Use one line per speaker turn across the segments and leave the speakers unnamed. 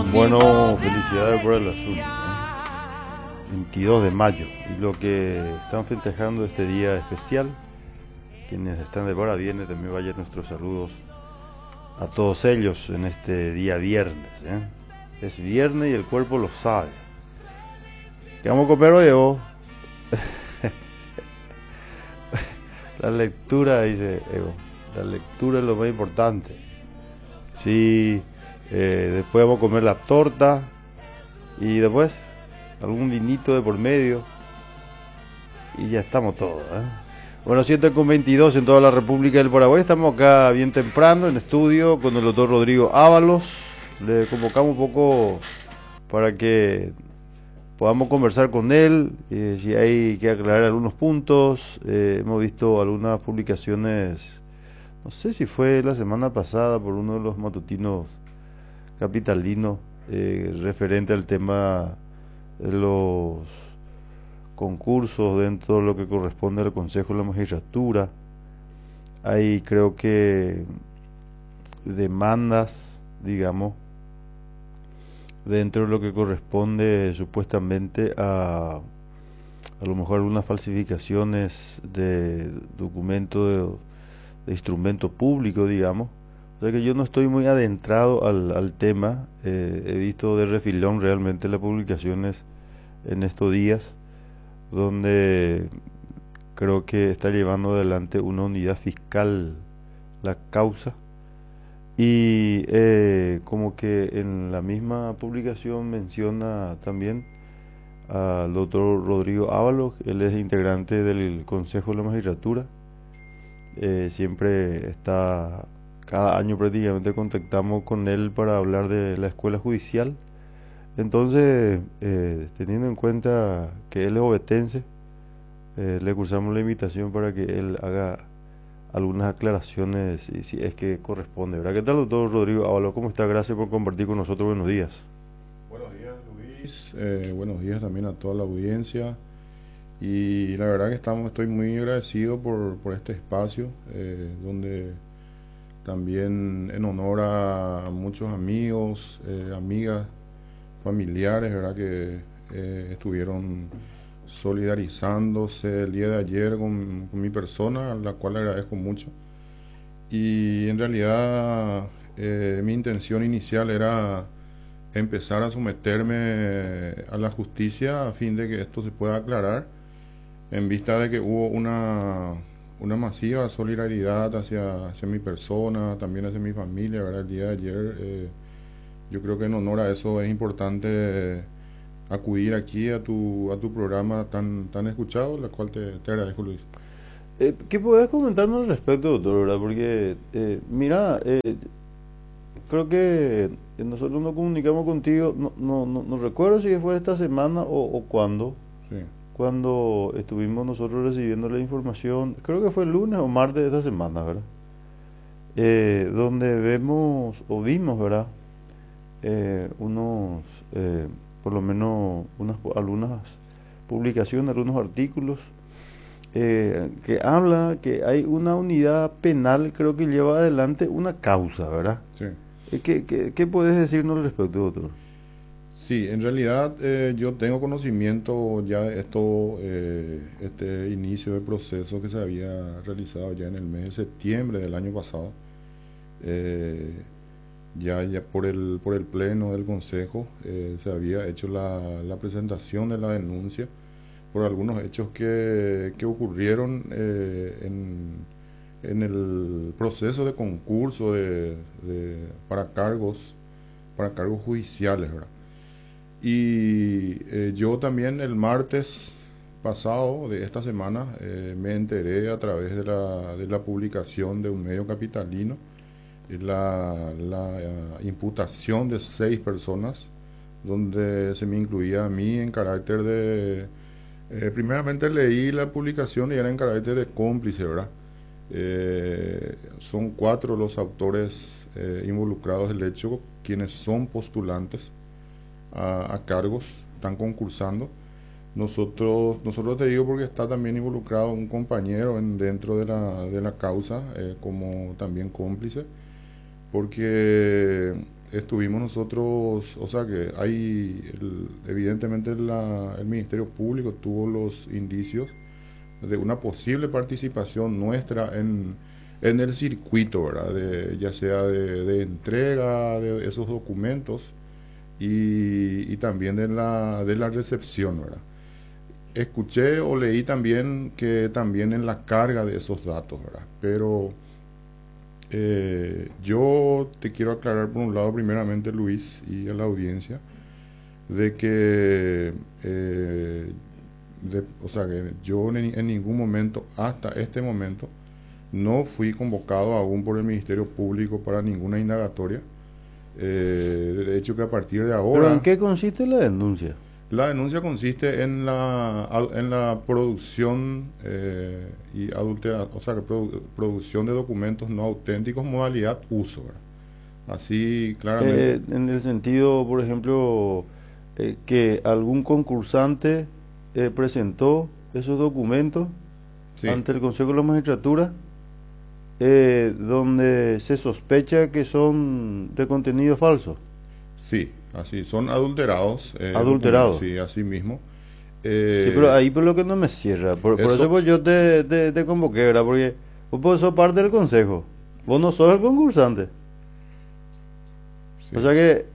Bueno, felicidades por el azul, 22 de mayo. Y lo que están festejando este día especial, quienes están de parabienes, también vayan nuestros saludos a todos ellos en este día viernes. Es viernes y el cuerpo lo sabe. ¿Qué vamos a comer hoy, Evo? La lectura, dice Evo. La lectura es lo más importante. Sí, después vamos a comer la torta y después algún vinito de por medio y ya estamos todos. Bueno, 7:22 en toda la República del Paraguay. Estamos acá bien temprano en estudio con el doctor Rodrigo Ábalos. Le convocamos un poco para que podamos conversar con él, si hay que aclarar algunos puntos. Hemos visto algunas publicaciones, no sé si fue la semana pasada por uno de los matutinos capitalinos, referente al tema de los concursos dentro de lo que corresponde al Consejo de la Magistratura. Hay, creo que, demandas, digamos, dentro de lo que corresponde supuestamente a lo mejor algunas falsificaciones de documentos de instrumento público, digamos. O sea que yo no estoy muy adentrado al tema. He visto de refilón realmente las publicaciones en estos días, donde creo que está llevando adelante una unidad fiscal la causa. Y como que en la misma publicación menciona también al doctor Rodrigo Ábalos. Él es integrante del Consejo de la Magistratura. Siempre está, cada año prácticamente contactamos con él para hablar de la escuela judicial. Entonces, teniendo en cuenta que él es ovetense, le cursamos la invitación para que él haga algunas aclaraciones, si es que corresponde, ¿verdad? ¿Qué tal, doctor Rodrigo Ábalos? ¿Cómo está? Gracias por compartir con nosotros. Buenos días.
Buenos días, Luis. Buenos días también a toda la audiencia. Y la verdad que estoy muy agradecido por este espacio, donde también en honor a muchos amigos, amigas, familiares, ¿verdad? Que estuvieron solidarizándose el día de ayer con mi persona, a la cual le agradezco mucho. Y en realidad mi intención inicial era empezar a someterme a la justicia a fin de que esto se pueda aclarar, en vista de que hubo una masiva solidaridad hacia mi persona, también hacia mi familia, ¿verdad? El día de ayer, yo creo que en honor a eso es importante acudir aquí a tu programa tan escuchado, la cual te agradezco, Luis.
¿Qué podés comentarme al respecto, doctor? ¿Verdad? Porque, mira, creo que nosotros nos comunicamos contigo, no recuerdo si fue esta semana o cuándo,
Sí.
cuando estuvimos nosotros recibiendo la información, creo que fue el lunes o martes de esta semana, ¿verdad? Donde vimos, ¿verdad? Por lo menos algunas publicaciones, algunos artículos, que habla que hay una unidad penal, creo que lleva adelante una causa, ¿verdad?
Sí.
¿Qué puedes decirnos al respecto, doctor?
Sí, en realidad yo tengo conocimiento ya de esto, este inicio de proceso que se había realizado ya en el mes de septiembre del año pasado. Eh, ya por el pleno del Consejo se había hecho la presentación de la denuncia por algunos hechos que ocurrieron en el proceso de concurso para cargos judiciales, ¿verdad? Y yo también el martes pasado de esta semana me enteré a través de la publicación de un medio capitalino la imputación de 6 personas, donde se me incluía a mí en carácter de... primeramente leí la publicación y era en carácter de cómplice, ¿verdad? Son 4 los autores involucrados del hecho, quienes son postulantes a cargos, están concursando. Nosotros te digo porque está también involucrado un compañero dentro de la causa, como también cómplice, porque estuvimos nosotros, o sea que hay, evidentemente el Ministerio Público tuvo los indicios de una posible participación nuestra en el circuito, ¿verdad? Ya sea de entrega de esos documentos y también de la recepción, ¿verdad? Escuché o leí también que también en la carga de esos datos, ¿verdad? Pero yo te quiero aclarar por un lado primeramente, Luis, y a la audiencia, de que, o sea, que yo en ningún momento, hasta este momento, no fui convocado aún por el Ministerio Público para ninguna indagatoria. De hecho que a partir de ahora...
¿Pero en qué consiste la denuncia?
La denuncia consiste en la producción y o sea, producción de documentos no auténticos, modalidad uso, ¿verdad? Así claramente.
En el sentido, por ejemplo, que algún concursante presentó esos documentos
Sí,
ante el Consejo de la Magistratura, donde se sospecha que son de contenido falso.
sí, así, son adulterados.
Adulterados.
Sí, así mismo.
Sí, pero ahí por lo que no me cierra. Por eso pues yo te convoqué, ¿verdad? Porque vos pues sos parte del consejo. Vos no sos el concursante.
Sí.
O sea que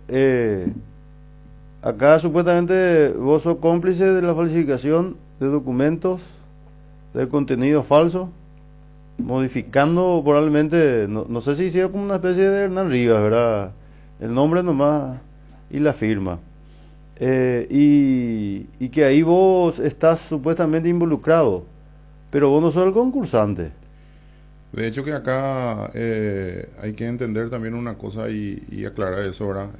acá supuestamente vos sos cómplice de la falsificación de documentos de contenido falso, modificando probablemente, no sé si hicieron como una especie de Hernán Rivas, ¿verdad? El nombre nomás y la firma. Y que ahí vos estás supuestamente involucrado, pero vos no sos el concursante.
De hecho que acá hay que entender también una cosa y aclarar eso, ¿verdad?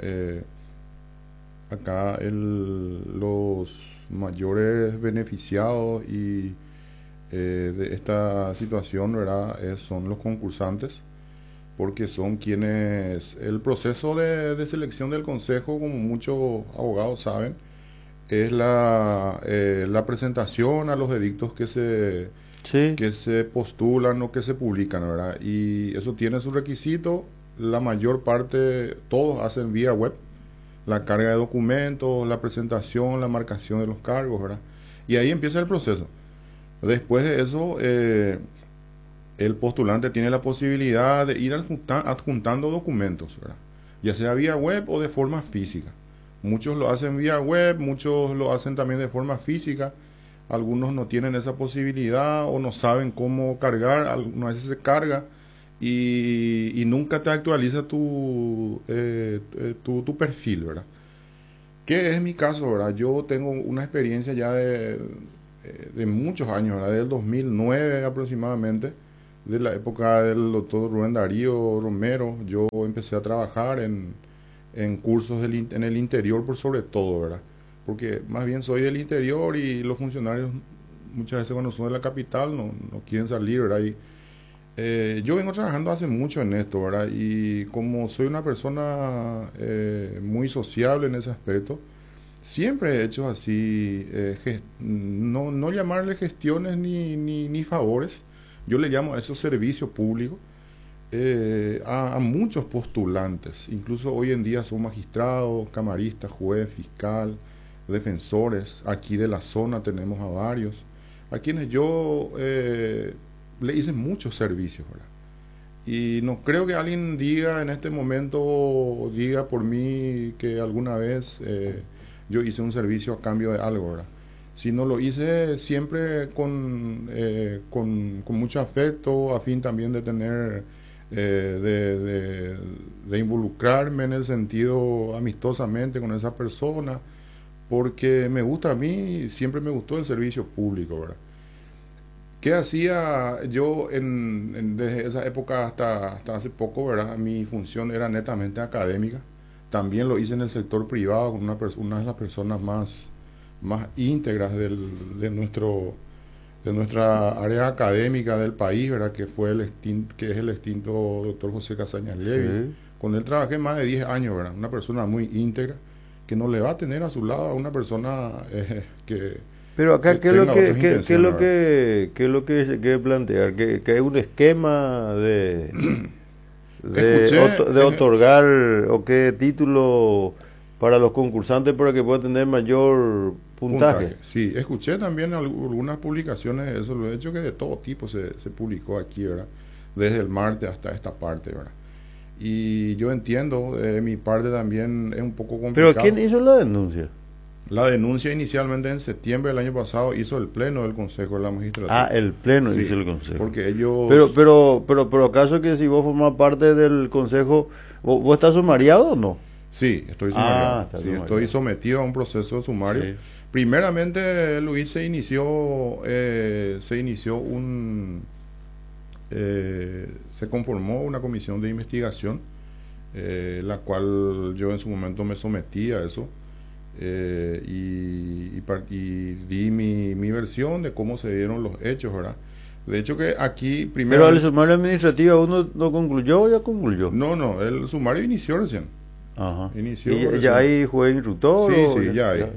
Acá los mayores beneficiados de esta situación, ¿verdad? Son los concursantes, porque son quienes, el proceso de selección del consejo, como muchos abogados saben, es la presentación a los edictos
Sí.
que se postulan o que se publican, ¿verdad? Y eso tiene su requisito. La mayor parte, todos hacen vía web, la carga de documentos, la presentación, la marcación de los cargos, ¿verdad? Y ahí empieza el proceso. Después de eso, el postulante tiene la posibilidad de ir adjuntando documentos, ¿verdad? Ya sea vía web o de forma física. Muchos lo hacen vía web, muchos lo hacen también de forma física. Algunos no tienen esa posibilidad o no saben cómo cargar. Algunas veces se carga y nunca te actualiza tu perfil, ¿verdad? ¿Qué es mi caso, verdad? Yo tengo una experiencia ya de muchos años, ¿verdad? Del 2009 aproximadamente, de la época del doctor Rubén Darío Romero. Yo empecé a trabajar en cursos en el interior por sobre todo, ¿verdad? Porque más bien soy del interior y los funcionarios muchas veces cuando son de la capital no quieren salir, ¿verdad? Y, yo vengo trabajando hace mucho en esto, ¿verdad? Y como soy una persona muy sociable en ese aspecto, siempre he hecho así, no llamarle gestiones ni favores, yo le llamo a esos servicios públicos a muchos postulantes, incluso hoy en día son magistrados, camaristas, juez, fiscal, defensores, aquí de la zona tenemos a varios, a quienes yo le hice muchos servicios, ¿verdad? Y no creo que alguien diga en este momento, diga por mí que alguna vez yo hice un servicio a cambio de algo, ¿verdad? Si no lo hice siempre con mucho afecto, a fin también de tener, de involucrarme en el sentido amistosamente con esa persona, porque me gusta a mí, siempre me gustó el servicio público, ¿verdad? ¿Qué hacía yo desde esa época hasta hace poco, ¿verdad? Mi función era netamente académica. También lo hice en el sector privado con una de las personas más íntegras de nuestra área académica del país, ¿verdad? Que es el extinto doctor José Casañas Levy.
Sí.
Con él trabajé más de 10 años, ¿verdad? Una persona muy íntegra que no le va a tener a su lado a una persona
Pero
que
acá, ¿qué es lo
tenga
que,
otras
qué es
intenciones,
lo
¿verdad?
qué es lo que se quiere plantear? Que hay un esquema de... de otorgar o qué título para los concursantes para que puedan tener mayor puntaje.
Sí, escuché también algunas publicaciones de eso, lo he hecho que de todo tipo se publicó aquí, ¿verdad? Desde el martes hasta esta parte, ¿verdad? Y yo entiendo, de mi parte también es un poco complicado.
¿Pero quién hizo la denuncia?
La denuncia inicialmente en septiembre del año pasado hizo el Pleno del Consejo de la Magistratura.
Ah, el Pleno
Sí,
hizo el Consejo.
porque ellos...
Pero ¿acaso que si vos formás parte del Consejo, vos estás sumariado o no?
Sí, estoy sumariado.
Está
Sí,
sumariado.
estoy sometido a un proceso de sumario.
Sí.
Primeramente, Luis, se inició se conformó una comisión de investigación, la cual yo en su momento me sometí a eso, y di mi versión de cómo se dieron los hechos, ¿verdad? De hecho que aquí primero...
Pero el sumario administrativo uno no concluyó o ya concluyó.
No, el sumario inició recién.
Ajá.
Inició
¿Y
recién.
ya hay juez instructor?
Sí, ya hay.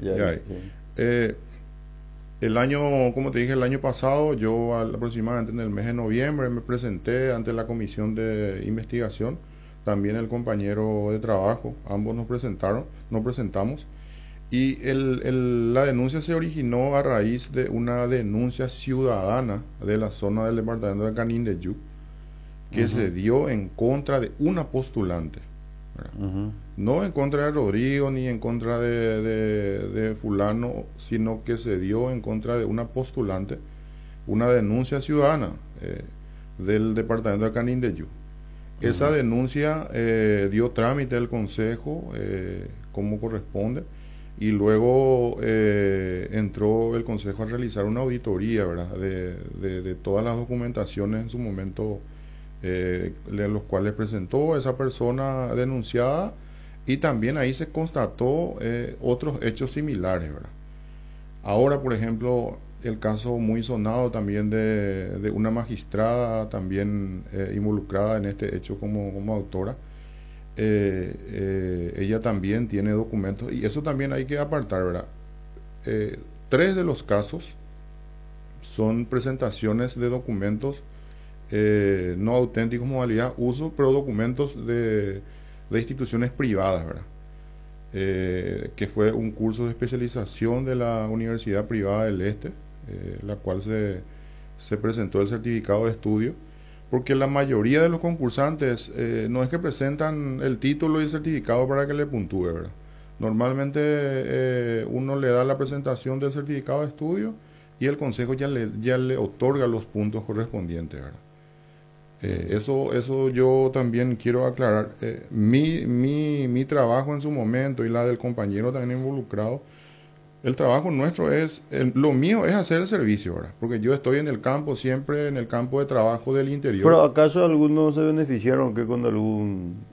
El año, como te dije, el año pasado, yo aproximadamente en el mes de noviembre me presenté ante la comisión de investigación, también el compañero de trabajo, ambos nos presentamos, y la denuncia se originó a raíz de una denuncia ciudadana de la zona del departamento de Canindeyú, que se dio en contra de una postulante. No en contra de Rodrigo ni en contra de fulano, sino que se dio en contra de una postulante, una denuncia ciudadana del departamento de Canindeyú. Esa denuncia dio trámite al Consejo como corresponde, y luego entró el Consejo a realizar una auditoría, ¿verdad?, de todas las documentaciones en su momento, los cuales presentó esa persona denunciada, y también ahí se constató otros hechos similares, ¿verdad? Ahora, por ejemplo, el caso muy sonado también de una magistrada también involucrada en este hecho como autora. Ella también tiene documentos, y eso también hay que apartar, ¿verdad? 3 de los casos son presentaciones de documentos no auténticos modalidad uso, pero documentos de instituciones privadas, ¿verdad? Que fue un curso de especialización de la Universidad Privada del Este, la cual se presentó el certificado de estudio, porque la mayoría de los concursantes no es que presentan el título y el certificado para que le puntúe, ¿verdad? Normalmente uno le da la presentación del certificado de estudio y el consejo ya le otorga los puntos correspondientes, ¿verdad? Eso yo también quiero aclarar. Mi trabajo en su momento y la del compañero también involucrado, el trabajo nuestro lo mío es hacer el servicio, ¿verdad? Porque yo estoy en el campo, siempre en el campo de trabajo del interior.
¿Pero acaso algunos se beneficiaron que con algún